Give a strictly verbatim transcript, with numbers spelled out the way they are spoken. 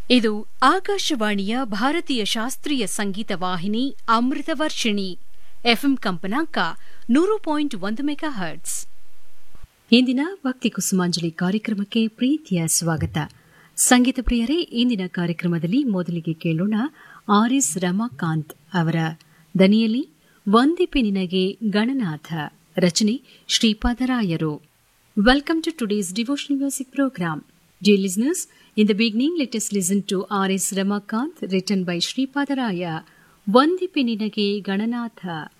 ಇದು ಆಕಾಶವಾಣಿಯ ಭಾರತೀಯ ಶಾಸ್ತ್ರೀಯ ಸಂಗೀತ ವಾಹಿನಿ ಅಮೃತವರ್ಷಿಣಿ ಎಫ್ಎಂ ಕಂಪನಾಂಕ ನೂರು ಪಾಯಿಂಟ್ ಒಂದು ಮೆಗಾ ಹರ್ಟ್ಸ್. ಇಂದಿನ ಭಕ್ತಿ ಕುಸುಮಾಂಜಲಿ ಕಾರ್ಯಕ್ರಮಕ್ಕೆ ಪ್ರೀತಿಯ ಸ್ವಾಗತ. ಸಂಗೀತ ಪ್ರಿಯರೇ, ಇಂದಿನ ಕಾರ್ಯಕ್ರಮದಲ್ಲಿ ಮೊದಲಿಗೆ ಕೇಳೋಣ ಆರ್ ಎಸ್ ರಮಾಕಾಂತ್ ಅವರ ದನಿಯಲ್ಲಿ ವಂದಿಪೆ ನಿನಗೆ ಗಣನಾಥ, ರಚನೆ ಶ್ರೀಪಾದರಾಯರು. Welcome to today's devotional music program. Dear listeners, in the beginning, let us listen to R S Ramakanth, written by Sripadaraya, Vandipe Ninage Gananatha.